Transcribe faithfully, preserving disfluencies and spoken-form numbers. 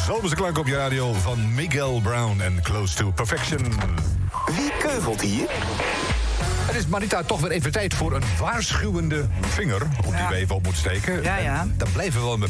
Zomerse klank op je radio van Miguel Brown en Close to Perfection. Wie keuvelt hier? Het is Marita toch weer even tijd voor een waarschuwende vinger. Om die Ja. we even op moeten steken. Ja, ja. En dan blijven we wel met